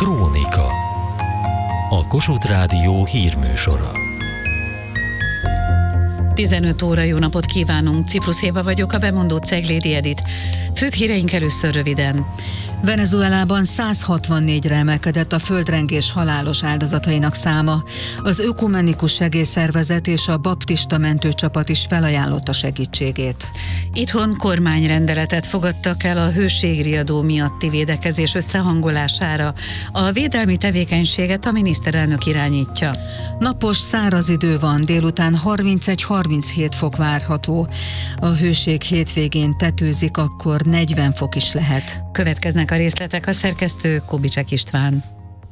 Krónika. A Kossuth Rádió hírműsora. 15 óra, jó napot kívánunk! Ciprus Éva vagyok, a bemondó Ceglédi Edit. Főbb híreink először röviden. Venezuelában 164-re emelkedett a földrengés halálos áldozatainak száma. Az Ökumenikus Segélyszervezet és a baptista mentőcsapat is felajánlotta segítségét. Itthon kormányrendeletet fogadtak el a hőségriadó miatti védekezés összehangolására. A védelmi tevékenységet a miniszterelnök irányítja. Napos, száraz idő van, délután 31-37 fok várható. A hőség hétvégén tetőzik, akkor 40 fok is lehet. Következnek a részletek, a szerkesztő Kubicsek István.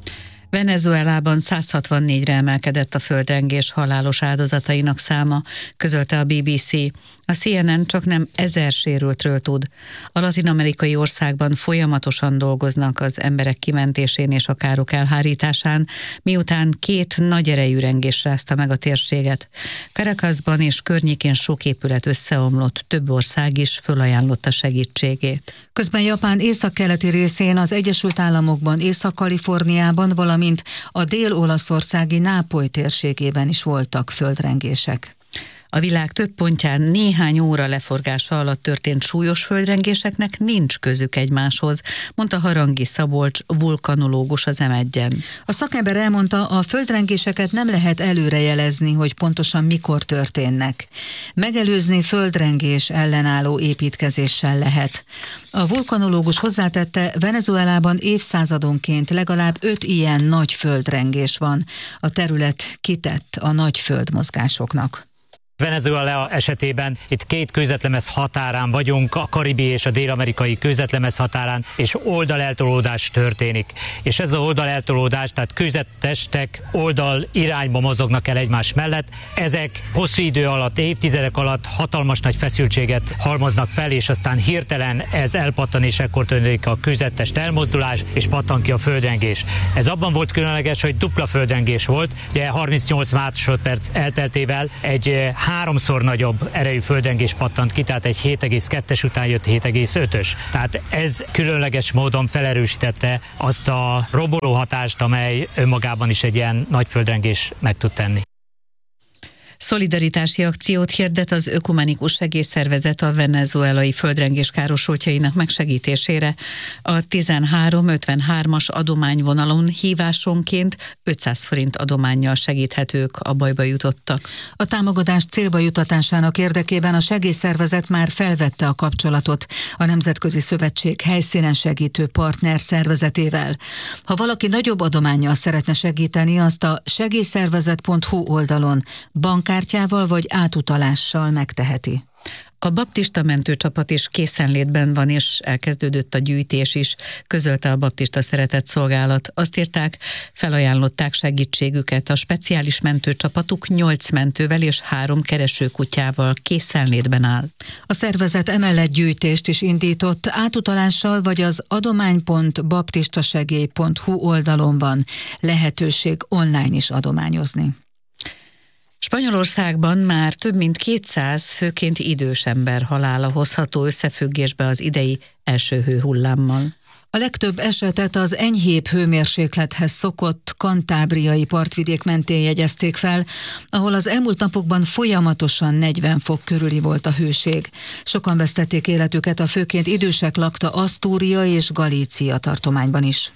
Venezuelában 164-re emelkedett a földrengés halálos áldozatainak száma, közölte a BBC. A CNN csak nem 1000 sérültről tud. A latin-amerikai országban folyamatosan dolgoznak az emberek kimentésén és a károk elhárításán, miután 2 nagy erejű rengés rázta meg a térséget. Caracasban és környékén sok épület összeomlott, több ország is fölajánlotta segítségét. Közben Japán északkeleti részén, az Egyesült Államokban, Észak-Kaliforniában, valamint a dél-olaszországi Nápoly térségében is voltak földrengések. A világ több pontján néhány óra leforgása alatt történt súlyos földrengéseknek nincs közük egymáshoz, mondta Harangi Szabolcs, vulkanológus az M1-en. A szakember elmondta, a földrengéseket nem lehet előrejelezni, hogy pontosan mikor történnek. Megelőzni földrengés ellenálló építkezéssel lehet. A vulkanológus hozzátette, Venezuelában évszázadonként legalább 5 ilyen nagy földrengés van. A terület kitett a nagy földmozgásoknak. Venezuela esetében itt 2 kőzetlemez határán vagyunk, a karibi és a dél-amerikai kőzetlemez határán, és oldaleltolódás történik. És ez az oldaleltolódás, tehát kőzettestek oldal irányba mozognak el egymás mellett. Ezek hosszú idő alatt, évtizedek alatt hatalmas nagy feszültséget halmoznak fel, és aztán hirtelen ez elpattan, és ekkor történik a kőzettest elmozdulás, és pattan ki a földrengés. Ez abban volt különleges, hogy dupla földrengés volt, ugye 38 másodperc elteltével egy 3-szor nagyobb erejű földrengés pattant ki, tehát egy 7,2-es után jött 7,5-ös. Tehát ez különleges módon felerősítette azt a romboló hatást, amely önmagában is egy ilyen nagy földrengés meg tud tenni. Szolidaritási akciót hirdet az Ökumenikus Segélyszervezet a venezuelai földrengés károsultjainak megsegítésére. A 1353-as adományvonalon hívásonként 500 forint adománnyal segíthetők a bajba jutottak. A támogatás célba jutatásának érdekében a segélyszervezet már felvette a kapcsolatot a Nemzetközi Szövetség helyszínen segítő partner szervezetével. Ha valaki nagyobb adománnyal szeretne segíteni, azt a segélyszervezet.hu oldalon bankkártyával vagy átutalással megteheti. A baptista mentőcsapat is készenlétben van, és elkezdődött a gyűjtés is, közölte a Baptista Szeretett Szolgálat. Azt írták, felajánlották segítségüket. A speciális mentőcsapatuk 8 mentővel és 3 keresőkutyával készenlétben áll. A szervezet emellett gyűjtést is indított, átutalással vagy az adomány.baptistasegély.hu oldalon van lehetőség online is adományozni. Spanyolországban már több mint 200 főként idős ember halála hozható összefüggésbe az idei első hőhullámmal. A legtöbb esetet az enyhébb hőmérséklethez szokott kantábriai partvidék mentén jegyezték fel, ahol az elmúlt napokban folyamatosan 40 fok körüli volt a hőség. Sokan vesztették életüket, a főként idősek lakta Asztúria és Galícia tartományban is.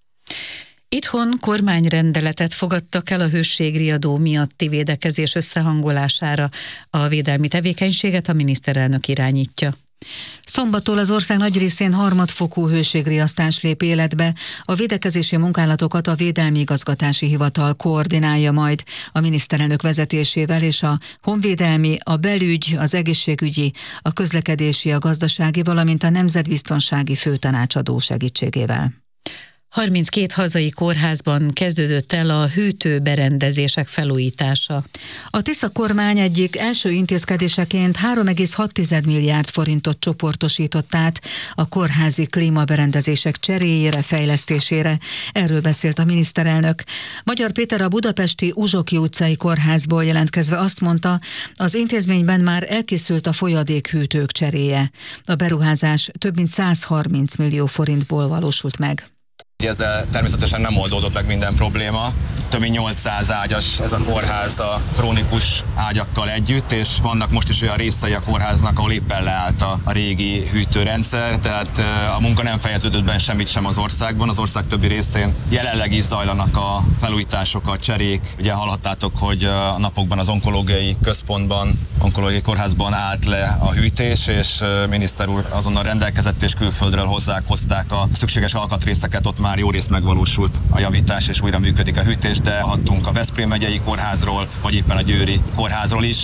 Itthon kormányrendeletet fogadtak el a hőségriadó miatti védekezés összehangolására. A védelmi tevékenységet a miniszterelnök irányítja. Szombattól az ország nagy részén harmadfokú hőségriasztás lép életbe. A védekezési munkálatokat a Védelmi Igazgatási Hivatal koordinálja majd a miniszterelnök vezetésével, és a honvédelmi, a belügy, az egészségügyi, a közlekedési, a gazdasági, valamint a nemzetbiztonsági főtanácsadó segítségével. 32 hazai kórházban kezdődött el a hűtőberendezések felújítása. A Tisza kormány egyik első intézkedéseként 3,6 milliárd forintot csoportosított át a kórházi klímaberendezések cseréjére, fejlesztésére. Erről beszélt a miniszterelnök. Magyar Péter a budapesti Uzsoki utcai kórházból jelentkezve azt mondta, az intézményben már elkészült a folyadékhűtők cseréje. A beruházás több mint 130 millió forintból valósult meg. Ezzel természetesen nem oldódott meg minden probléma. Több mint 800 ágyas ez a kórház a krónikus ágyakkal együtt, és vannak most is olyan részei a kórháznak, ahol éppen leállt a régi hűtőrendszer, tehát a munka nem fejeződött be semmit sem az országban. Az ország többi részén jelenleg is zajlanak a felújítások, a cserék. Ugye hallhattátok, hogy a napokban az onkológiai központban, onkológiai kórházban állt le a hűtés, és miniszter úr azonnal rendelkezett, és külföldről hozták a szükséges alkatrészeket, ott már jó részt megvalósult a javítás, és újra működik a hűtés, de hallhattunk a Veszprém megyei kórházról, vagy éppen a győri kórházról is.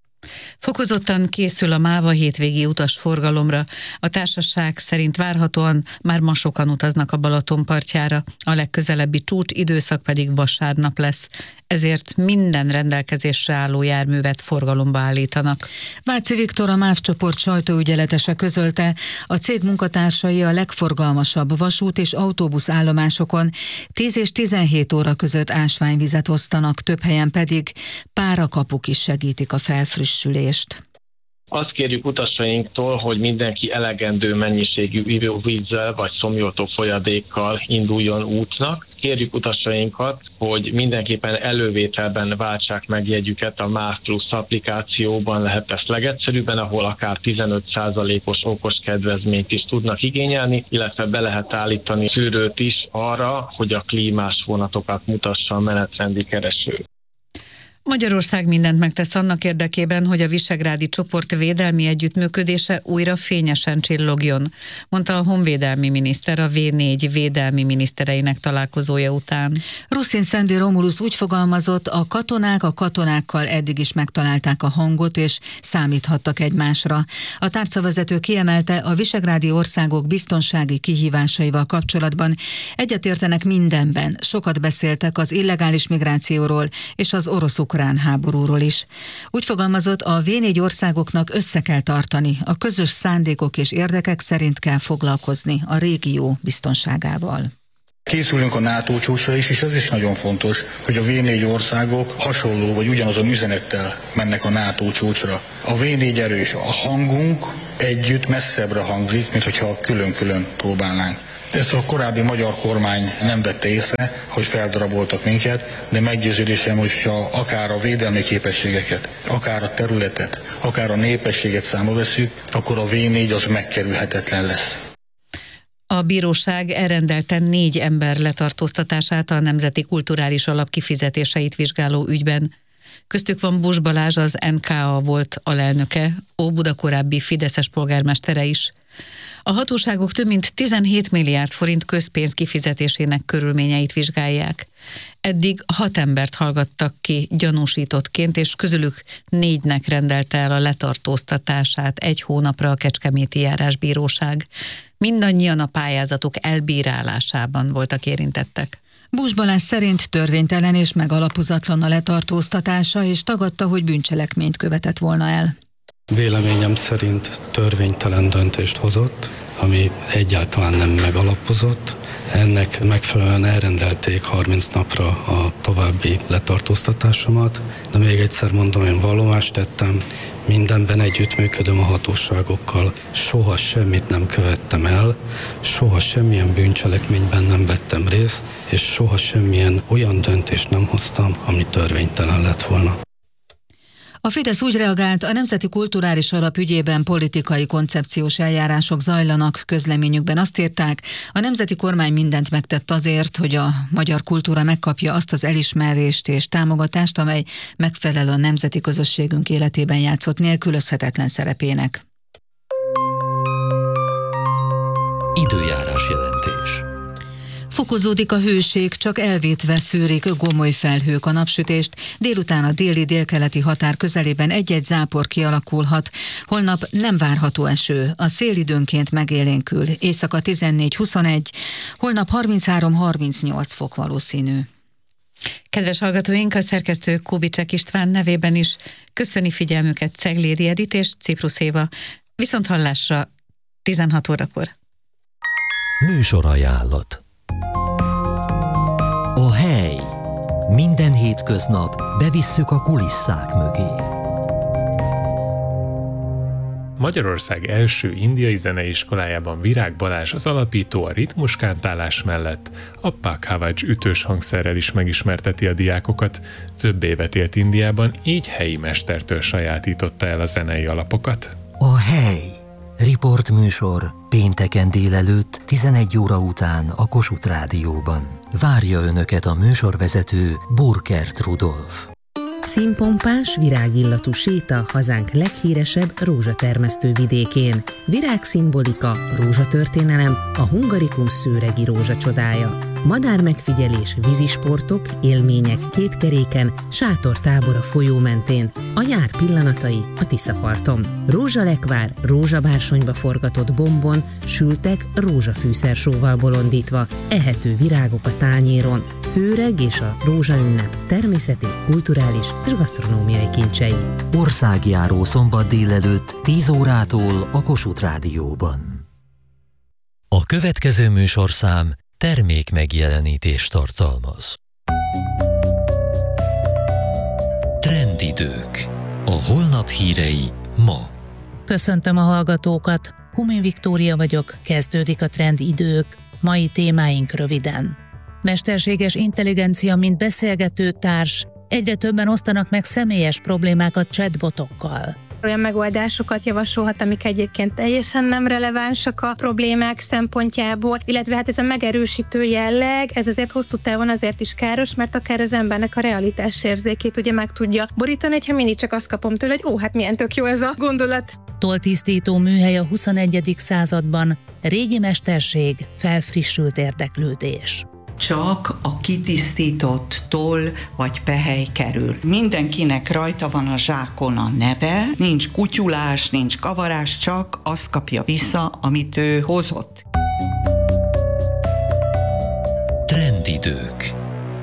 Fokozottan készül a MÁVA hétvégi utasforgalomra. A társaság szerint várhatóan már ma sokan utaznak a Balaton partjára, a legközelebbi csúcs időszak pedig vasárnap lesz. Ezért minden rendelkezésre álló járművet forgalomba állítanak. Váci Viktor, a MÁV csoport sajtóügyeletese közölte, a cég munkatársai a legforgalmasabb vasút és autóbusz állomásokon 10 és 17 óra között ásványvizet osztanak, több helyen pedig párakapuk is segítik a felfrissülést. Azt kérjük utasainktól, hogy mindenki elegendő mennyiségű ivóvízzel vagy szomjoltó folyadékkal induljon útnak. Kérjük utasainkat, hogy mindenképpen elővételben váltsák meg jegyüket a MÁV Plus applikációban, lehet ezt legegyszerűbben, ahol akár 15%-os okos kedvezményt is tudnak igényelni, illetve be lehet állítani szűrőt is arra, hogy a klímás vonatokat mutassa a menetrendi kereső. Magyarország mindent megtesz annak érdekében, hogy a visegrádi csoport védelmi együttműködése újra fényesen csillogjon, mondta a honvédelmi miniszter a V4 védelmi minisztereinek találkozója után. Ruszin Szendi Romulus úgy fogalmazott, a katonákkal eddig is megtalálták a hangot és számíthattak egymásra. A tárcavezető kiemelte, a visegrádi országok biztonsági kihívásaival kapcsolatban egyetértenek mindenben, sokat beszéltek az illegális migrációról és az orosz-ukrán háborúról is. Úgy fogalmazott, a V4 országoknak össze kell tartani, a közös szándékok és érdekek szerint kell foglalkozni a régió biztonságával. Készülünk a NATO csúcsra is, és ez is nagyon fontos, hogy a V4 országok hasonló vagy ugyanazon üzenettel mennek a NATO csúcsra. A V4 erős, a hangunk együtt messzebbre hangzik, mint hogyha külön-külön próbálnánk. Ezt a korábbi magyar kormány nem vette észre, hogy feldaraboltak minket, de meggyőződésem, hogyha akár a védelmi képességeket, akár a területet, akár a népességet számba vesszük, akkor a V4 az megkerülhetetlen lesz. A bíróság elrendelte 4 ember letartóztatását a Nemzeti Kulturális Alap kifizetéseit vizsgáló ügyben. Köztük van Bus Balázs, az NKA volt alelnöke, Óbuda korábbi fideszes polgármestere is. A hatóságok több mint 17 milliárd forint közpénz kifizetésének körülményeit vizsgálják. Eddig 6 embert hallgattak ki gyanúsítottként, és közülük 4-nek rendelte el a letartóztatását 1 hónapra a Kecskeméti Járásbíróság. Mindannyian a pályázatok elbírálásában voltak érintettek. Bus Balázs szerint törvénytelen és megalapozatlan a letartóztatása, és tagadta, hogy bűncselekményt követett volna el. Véleményem szerint törvénytelen döntést hozott, ami egyáltalán nem megalapozott. Ennek megfelelően elrendelték 30 napra a további letartóztatásomat, de még egyszer mondom, én vallomást tettem, mindenben együttműködöm a hatóságokkal, soha semmit nem követtem el, soha semmilyen bűncselekményben nem vettem részt, és soha semmilyen olyan döntést nem hoztam, ami törvénytelen lett volna. A Fidesz úgy reagált, a Nemzeti Kulturális Alap ügyében politikai koncepciós eljárások zajlanak, közleményükben azt írták, a nemzeti kormány mindent megtett azért, hogy a magyar kultúra megkapja azt az elismerést és támogatást, amely megfelel a nemzeti közösségünk életében játszott nélkülözhetetlen szerepének. Időjárás jelentés. Fokozódik a hőség, csak elvétve szűrik gomoly felhők a napsütést, délután a déli-délkeleti határ közelében egy-egy zápor kialakulhat. Holnap nem várható eső, a szél időnként megélénkül, éjszaka 14-21, holnap 33-38 fok valószínű. Kedves hallgatóink, a szerkesztő Kubicsek István nevében is köszöni figyelmüket Ceglédi Edit és Ciprus Éva. Viszonthallásra 16 órakor. Műsorajánlat. A hely. Minden hétköznap bevisszük a kulisszák mögé. Magyarország első indiai zeneiskolájában Virág Balázs az alapító a ritmuskántálás mellett a Pakhavaj ütős hangszerrel is megismerteti a diákokat. Több évet élt Indiában, így helyi mestertől sajátította el a zenei alapokat. A hely. Riportműsor pénteken délelőtt 11 óra után a Kossuth Rádióban. Várja Önöket a műsorvezető Burkert Rudolf. Színpompás, virágillatú séta hazánk leghíresebb rózsatermesztő vidékén. Virágszimbolika, rózsatörténelem, a Hungarikum szőregi rózsa csodája. Madármegfigyelés, vízisportok, élmények kétkeréken, sátortábor a folyó mentén, a nyár pillanatai a Tiszaparton. Rózsalekvár, rózsabársonyba forgatott bombon, sültek rózsafűszersóval bolondítva, ehető virágok a tányéron, szőreg és a rózsaünnep természeti, kulturális és gasztronómiai kincsei. Országjáró szombat délelőtt 10 órától a Kossuth Rádióban. A következő műsorszám termék megjelenítést tartalmaz. Trendidők. A holnap hírei ma. Köszöntöm a hallgatókat, Humin Viktória vagyok, kezdődik a Trendidők. Mai témáink röviden. Mesterséges intelligencia, mint beszélgető társ, egyre többen osztanak meg személyes problémákat chatbotokkal. Olyan megoldásokat javasolhat, amik egyébként teljesen nem relevánsak a problémák szempontjából, illetve hát ez a megerősítő jelleg, ez azért hosszú távon azért is káros, mert akár az embernek a realitás érzékét ugye meg tudja borítani, hogyha mindig csak azt kapom tőle, hogy hát milyen tök jó ez a gondolat. Tolltisztító műhely a 21. században, régi mesterség, felfrissült érdeklődés. Csak a kitisztított toll vagy pehely kerül. Mindenkinek rajta van a zsákon a neve, nincs kutyulás, nincs kavarás, csak azt kapja vissza, amit ő hozott. Trendidők.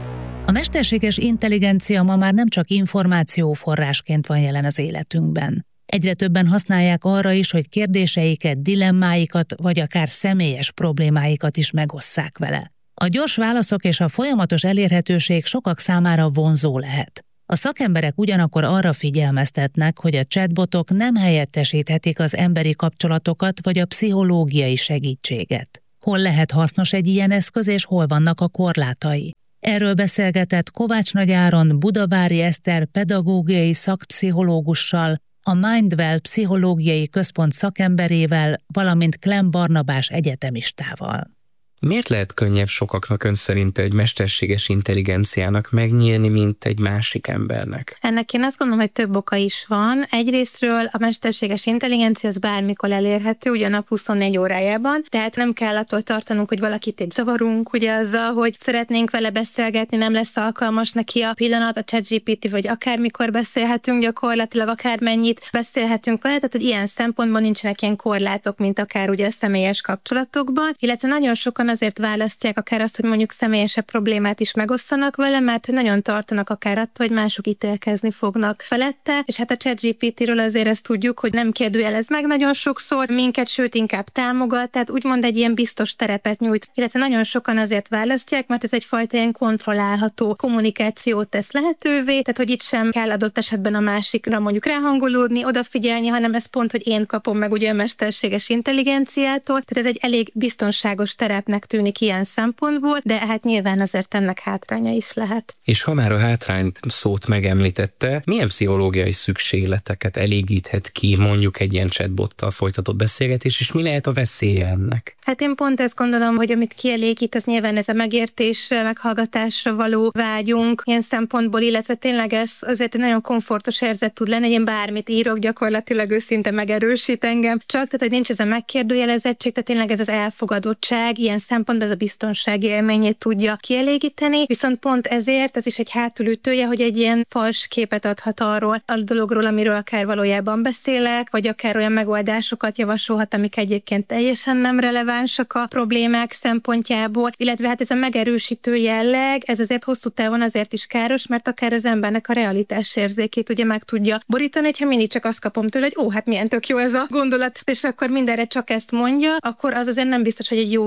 A mesterséges intelligencia ma már nem csak információforrásként van jelen az életünkben. Egyre többen használják arra is, hogy kérdéseiket, dilemmáikat vagy akár személyes problémáikat is megosszák vele. A gyors válaszok és a folyamatos elérhetőség sokak számára vonzó lehet. A szakemberek ugyanakkor arra figyelmeztetnek, hogy a chatbotok nem helyettesíthetik az emberi kapcsolatokat vagy a pszichológiai segítséget. Hol lehet hasznos egy ilyen eszköz és hol vannak a korlátai? Erről beszélgetett Kovács Nagy Áron Budavári Eszter pedagógiai szakpszichológussal, a Mindwell pszichológiai központ szakemberével, valamint Klemm Barnabás egyetemistával. Miért lehet könnyebb sokaknak ön szerint egy mesterséges intelligenciának megnyílni, mint egy másik embernek? Ennek én azt gondolom, hogy több oka is van. Egyrésztről a mesterséges intelligencia az bármikor elérhető, ugye a nap 24 órájában, tehát nem kell attól tartanunk, hogy valakit épp zavarunk, ugye azzal, hogy szeretnénk vele beszélgetni, nem lesz alkalmas neki a pillanat, a ChatGPT, vagy akármikor beszélhetünk, gyakorlatilag akármennyit beszélhetünk vele, tehát hogy ilyen szempontból nincsenek ilyen korlátok, mint akár ugye a személyes kapcsolatokban, illetve nagyon sokan azért választják akár azt, hogy mondjuk személyesebb problémát is megosszanak vele, mert hogy nagyon tartanak akár attól, hogy mások ítélkezni fognak felette, és hát a ChatGPT-ről azért ezt tudjuk, hogy nem kérdőjelez meg nagyon sokszor minket, sőt inkább támogat, tehát úgymond egy ilyen biztos terepet nyújt, illetve nagyon sokan azért választják, mert ez egyfajta ilyen kontrollálható kommunikációt tesz lehetővé, tehát hogy itt sem kell adott esetben a másikra mondjuk ráhangolódni, odafigyelni, hanem ez pont, hogy én kapom meg ugye a mesterséges intelligenciától, tehát ez egy elég biztonságos terepnek tűnik ilyen szempontból, de hát nyilván azért ennek hátránya is lehet. És ha már a hátrány szót megemlítette, milyen pszichológiai szükségleteket elégíthet ki mondjuk egy ilyen chatbottal folytatott beszélgetés, és mi lehet a veszélye ennek? Hát én pont ezt gondolom, hogy amit kielégít, az nyilván ez a megértés, meghallgatásra való vágyunk ilyen szempontból, illetve tényleg ez azért egy nagyon komfortos érzet tud lenni, én bármit írok, gyakorlatilag őszinte megerősít engem, csak tehát, hogy nincs ez a megkérdőjelezettség, tehát tényleg ez az elfogadottság, ilyen szempontból ez a biztonsági élményét tudja kielégíteni, viszont pont ezért ez is egy hátulütője, hogy egy ilyen fals képet adhat arról a dologról, amiről akár valójában beszélek, vagy akár olyan megoldásokat javasolhat, amik egyébként teljesen nem relevánsak a problémák szempontjából, illetve hát ez a megerősítő jelleg, ez azért hosszú távon azért is káros, mert akár az embernek a realitás érzékét ugye meg tudja borítani, hogyha mindig csak azt kapom tőle, hogy hát milyen tök jó ez a gondolat, és akkor mindenre csak ezt mondja, akkor az azért nem biztos, hogy egy jó irányba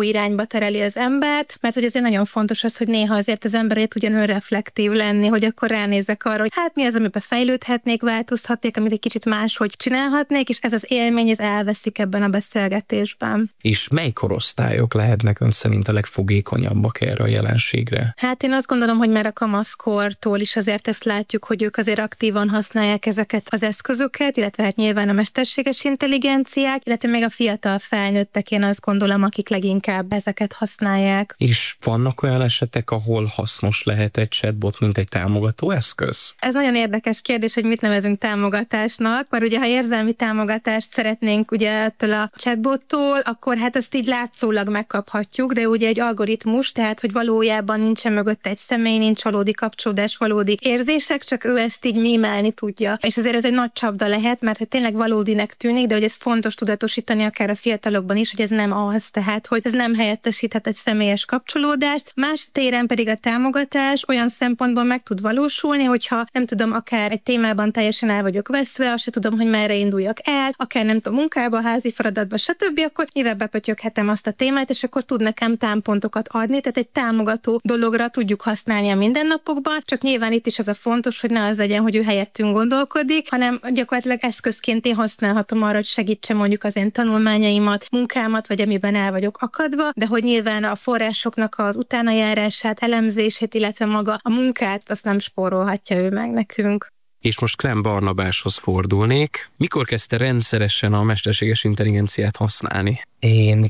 tereli az embert, mert hogy azért nagyon fontos az, hogy néha azért az ember tudjon önreflektív lenni, hogy akkor ránézek arra, hogy hát mi az, amiben fejlődhetnék, változhatnék, amit egy kicsit máshogy csinálhatnék, és ez az élmény, ez elveszik ebben a beszélgetésben. És mely korosztályok lehetnek ön szerint a legfogékonyabbak erre a jelenségre? Hát én azt gondolom, hogy már a kamaszkortól is azért ezt látjuk, hogy ők azért aktívan használják ezeket az eszközöket, illetve hát nyilván a mesterséges intelligenciák, illetve még a fiatal felnőttek, én azt gondolom, akik leginkább ezeket használják. És vannak olyan esetek, ahol hasznos lehet egy chatbot, mint egy támogató eszköz? Ez nagyon érdekes kérdés, hogy mit nevezünk támogatásnak, mert ugye ha érzelmi támogatást szeretnénk ugye ettől a chatbottól, akkor hát ezt így látszólag megkaphatjuk, de ugye egy algoritmus, tehát hogy valójában nincsen mögött egy személy, nincs valódi kapcsolódás, valódi érzések, csak ő ezt így mímelni tudja. És azért ez egy nagy csapda lehet, mert hát tényleg valódinek tűnik, de hogy ez fontos tudatosítani akár a fiatalokban is, hogy ez nem az, tehát hogy ez nem helyettesíthet egy személyes kapcsolódást. Más téren pedig a támogatás olyan szempontból meg tud valósulni, hogyha nem tudom, akár egy témában teljesen el vagyok veszve, azt se tudom, hogy merre induljak el, akár nem tudom, munkába, házi feladatba, stb., akkor nyilván bepötyöghetem azt a témát, és akkor tud nekem támpontokat adni, tehát egy támogató dologra tudjuk használni a mindennapokban, csak nyilván itt is az a fontos, hogy ne az legyen, hogy ő helyettünk gondolkodik, hanem gyakorlatilag eszközként én használhatom arra, hogy segítse mondjuk az én tanulmányaimat, munkámat, vagy amiben el vagyok akadva, de hogy nyilván a forrásoknak az utánajárását, elemzését, illetve maga a munkát, azt nem spórolhatja ő meg nekünk. És most Klemm Barnabáshoz fordulnék. Mikor kezdte rendszeresen a mesterséges intelligenciát használni? Én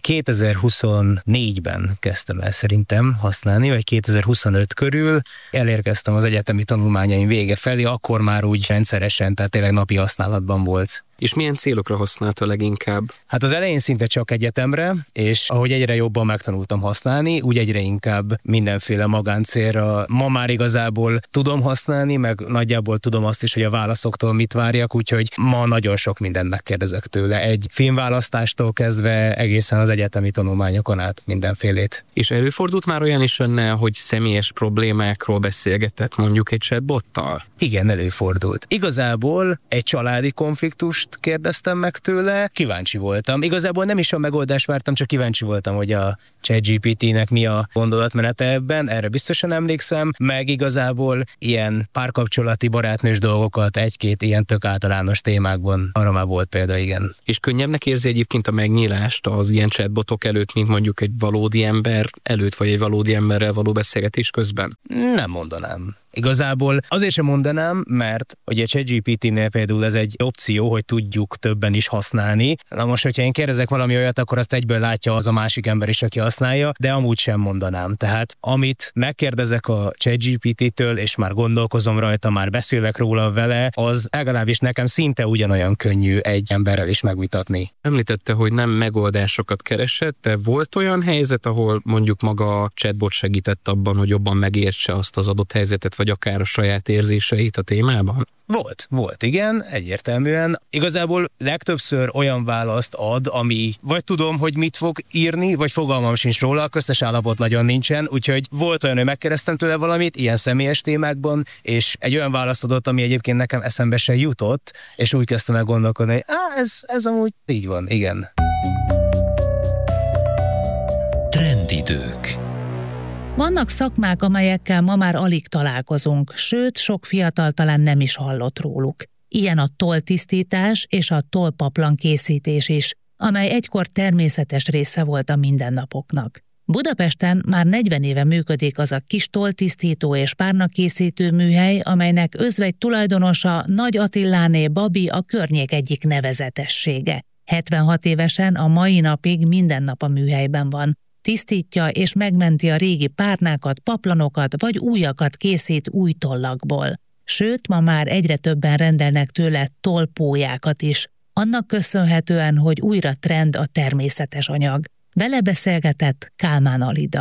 2024-ben kezdtem el szerintem használni, vagy 2025 körül. Elérkeztem az egyetemi tanulmányaim vége felé, akkor már úgy rendszeresen, tehát tényleg napi használatban volt. És milyen célokra használta leginkább? Hát az elején szinte csak egyetemre, és ahogy egyre jobban megtanultam használni, úgy egyre inkább mindenféle magáncélra. Ma már igazából tudom használni, meg nagyjából tudom azt is, hogy a válaszoktól mit várjak, úgyhogy ma nagyon sok mindent megkérdezek tőle. Egy filmválasztástól kezdve egészen az egyetemi tanulmányokon át mindenfélét. És előfordult már olyan is önnel, hogy személyes problémákról beszélgetett mondjuk egy chatbottal? Igen, előfordult. Igazából egy családi konfliktust kérdeztem meg tőle, kíváncsi voltam. Igazából nem is a megoldást vártam, csak kíváncsi voltam, hogy a ChatGPT-nek mi a gondolatmenete ebben, erre biztosan emlékszem, meg igazából ilyen párkapcsolati barátnős dolgokat egy-két ilyen tök általános témákban, arra már volt példa, igen. És könnyebbnek érzi egyébként a megnyílást az ilyen chatbotok előtt, mint mondjuk egy valódi ember előtt, vagy egy valódi emberrel való beszélgetés közben? Nem mondanám. Igazából azért sem mondanám, mert ugye a ChatGPT-nél például ez egy opció, hogy tudjuk többen is használni. Na most, hogyha én kérdezek valami olyat, akkor azt egyből látja az a másik ember is, aki használja, de amúgy sem mondanám. Tehát amit megkérdezek a ChatGPT-től, és már gondolkozom rajta, már beszélek róla vele, az legalábbis nekem szinte ugyanolyan könnyű egy emberrel is megvitatni. Említette, hogy nem megoldásokat keresett, de volt olyan helyzet, ahol mondjuk maga a chatbot segített abban, hogy jobban megértse azt az adott helyzetet, vagy akár a saját érzéseit a témában? Volt, igen, egyértelműen. Igazából legtöbbször olyan választ ad, ami vagy tudom, hogy mit fog írni, vagy fogalmam sincs róla, a köztes állapot nagyon nincsen, úgyhogy volt olyan, hogy megkérdeztem tőle valamit, ilyen személyes témákban, és egy olyan választ adott, ami egyébként nekem eszembe se jutott, és úgy kezdtem el gondolkodni, hogy ez amúgy így van, igen. Trendidők. Vannak szakmák, amelyekkel ma már alig találkozunk, sőt, sok fiatal talán nem is hallott róluk. Ilyen a tolltisztítás és a tollpaplan készítés is, amely egykor természetes része volt a mindennapoknak. Budapesten már 40 éve működik az a kis tolltisztító és párnakészítő műhely, amelynek özvegy tulajdonosa Nagy Attiláné Babi a környék egyik nevezetessége. 76 évesen a mai napig minden nap a műhelyben van. Tisztítja és megmenti a régi párnákat, paplanokat vagy újakat készít új tollakból. Sőt, ma már egyre többen rendelnek tőle tollpólyákat is, annak köszönhetően, hogy újra trend a természetes anyag. Vele beszélgetett Kálmán Alida.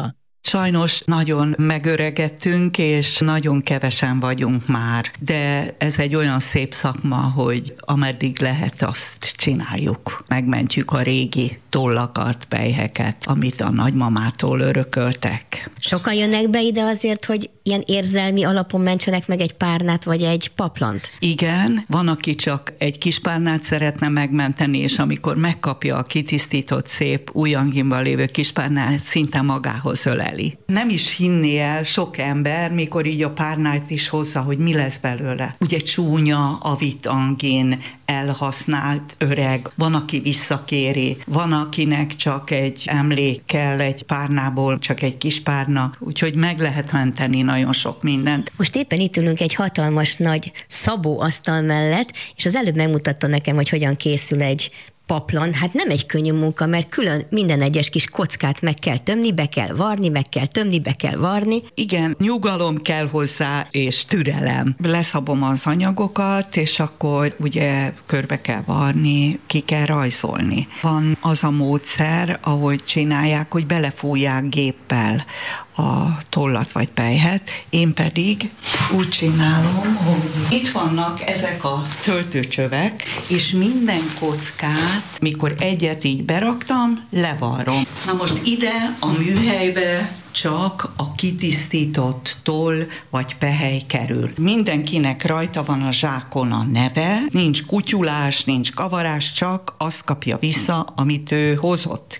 Sajnos nagyon megöregettünk, és nagyon kevesen vagyunk már, de ez egy olyan szép szakma, hogy ameddig lehet, azt csináljuk. Megmentjük a régi tollakat, pelyheket, amit a nagymamától örököltek. Sokan jönnek be ide azért, hogy ilyen érzelmi alapon mentsenek meg egy párnát vagy egy paplant? Igen, van, aki csak egy kis párnát szeretne megmenteni, és amikor megkapja a kitisztított szép ujjangimban lévő kispárnát, szinte magához öleli. Nem is hinné el sok ember, mikor így a párnát is hozza, hogy mi lesz belőle. Ugye csúnya, avit angin, elhasznált, öreg, van, aki visszakéri, van, akinek csak egy emlék kell egy párnából, csak egy kis párna, úgyhogy meg lehet menteni nagyon sok mindent. Most éppen itt ülünk egy hatalmas nagy szabóasztal mellett, és az előbb megmutatta nekem, hogy hogyan készül egy paplan. Hát nem egy könnyű munka, mert külön minden egyes kis kockát meg kell tömni, be kell varni, meg kell tömni, be kell varni. Igen, nyugalom kell hozzá, és türelem. Leszabom az anyagokat, és akkor ugye körbe kell varni, ki kell rajzolni. Van az a módszer, ahogy csinálják, hogy belefújják géppel a tollat vagy pelyhet, én pedig úgy csinálom, hogy itt vannak ezek a töltőcsövek, és minden kockát, mikor egyet így beraktam, levarrom. Na most ide a műhelybe csak a kitisztított toll vagy pehely kerül. Mindenkinek rajta van a zsákon a neve, nincs kutyulás, nincs kavarás, csak azt kapja vissza, amit ő hozott.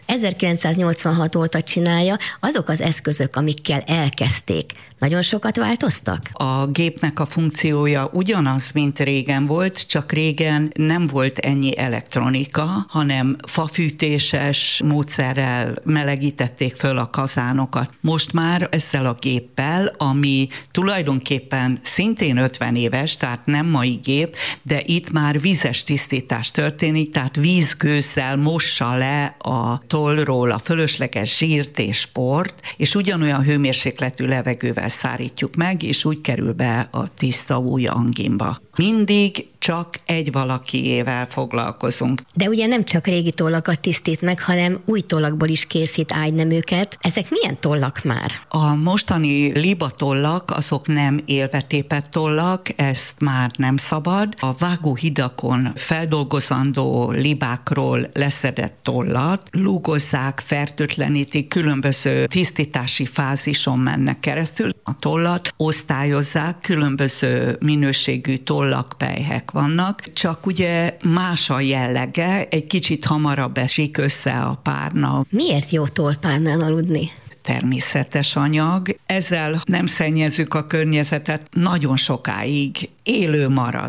1986 óta csinálja, azok az eszközök, amikkel elkezdték, nagyon sokat változtak? A gépnek a funkciója ugyanaz, mint régen volt, csak régen nem volt ennyi elektronika, hanem fafűtéses módszerrel melegítették föl a kazánokat. Most már ezzel a géppel, ami tulajdonképpen szintén 50 éves, tehát nem mai gép, de itt már vízes tisztítás történik, tehát vízgőzzel mossa le a tollról a fölösleges zsírt és port, és ugyanolyan hőmérsékletű levegővel szárítjuk meg, és úgy kerül be a tiszta új anginba. Mindig csak egy valakiével foglalkozunk. De ugye nem csak régi tollakat tisztít meg, hanem új tollakból is készít ágyneműket. Ezek milyen tollak már? A mostani libatollak, azok nem élve tépett tollak, ezt már nem szabad. A vágóhidakon feldolgozandó libákról leszedett tollat lúgozzák, fertőtlenítik, különböző tisztítási fázison mennek keresztül. A tollat osztályozzák, különböző minőségű tollak, pelyhek vannak, csak ugye más a jellege, egy kicsit hamarabb esik össze a párna. Miért jó tollpárnán aludni? Természetes anyag. Ezzel nem szennyezzük a környezetet, nagyon sokáig élő marad.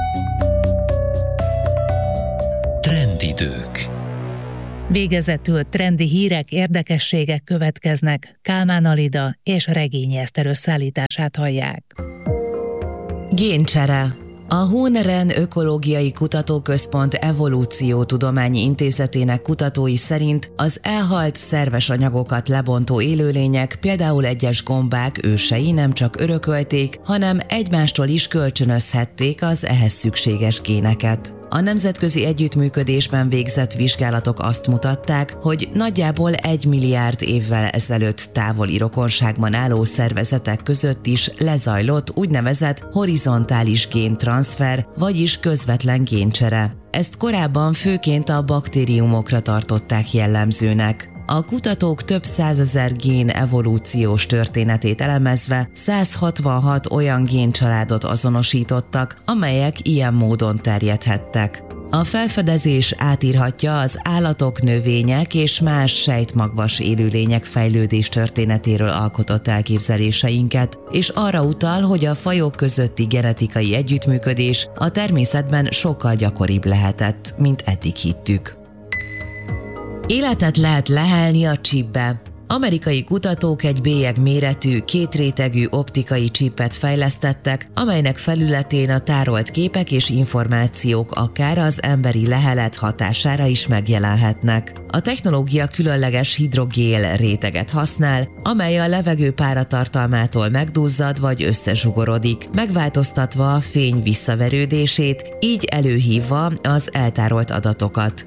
Trendidők. Végezetül trendi hírek, érdekességek következnek. Kálmán Alida és Regényi Eszter összeállítását hallják. Géncsere. A Hohn-Rehn Ökológiai Kutatóközpont Evolúciótudományi Intézetének kutatói szerint az elhalt szerves anyagokat lebontó élőlények, például egyes gombák ősei nem csak örökölték, hanem egymástól is kölcsönözhették az ehhez szükséges géneket. A nemzetközi együttműködésben végzett vizsgálatok azt mutatták, hogy nagyjából 1 milliárd évvel ezelőtt távoli rokonságban álló szervezetek között is lezajlott úgynevezett horizontális géntranszfer, vagyis közvetlen géncsere. Ezt korábban főként a baktériumokra tartották jellemzőnek. A kutatók több százezer gén evolúciós történetét elemezve 166 olyan géncsaládot azonosítottak, amelyek ilyen módon terjedhettek. A felfedezés átírhatja az állatok, növények és más sejtmagvas élőlények fejlődés történetéről alkotott elképzeléseinket, és arra utal, hogy a fajok közötti genetikai együttműködés a természetben sokkal gyakoribb lehetett, mint eddig hittük. Életet lehet lehelni a csipbe. Amerikai kutatók egy bélyeg méretű, kétrétegű optikai csipet fejlesztettek, amelynek felületén a tárolt képek és információk akár az emberi lehelet hatására is megjelenhetnek. A technológia különleges hidrogél réteget használ, amely a levegő páratartalmától megduzzad vagy összezsugorodik, megváltoztatva a fény visszaverődését, így előhívva az eltárolt adatokat.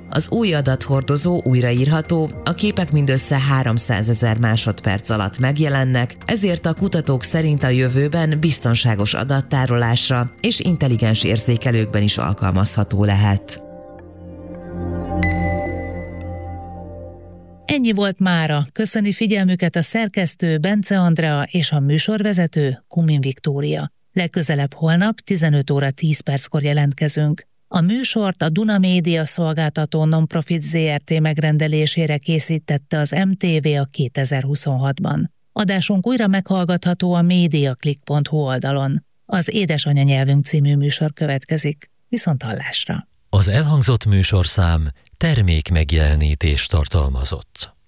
Az új adathordozó újraírható, a képek mindössze 300 000 másodperc alatt megjelennek, ezért a kutatók szerint a jövőben biztonságos adattárolásra és intelligens érzékelőkben is alkalmazható lehet. Ennyi volt mára. Köszöni figyelmüket a szerkesztő Bence Andrea és a műsorvezető Kumin Viktória. Legközelebb holnap 15 óra 10 perckor jelentkezünk. A műsort a Duna Média szolgáltató Nonprofit Zrt. Megrendelésére készítette az MTV a 2026-ban. Adásunk újra meghallgatható a mediaclick.hu oldalon. Az Édesanyanyelvünk című műsor következik. Viszonthallásra! Az elhangzott műsorszám termékmegjelenítést tartalmazott.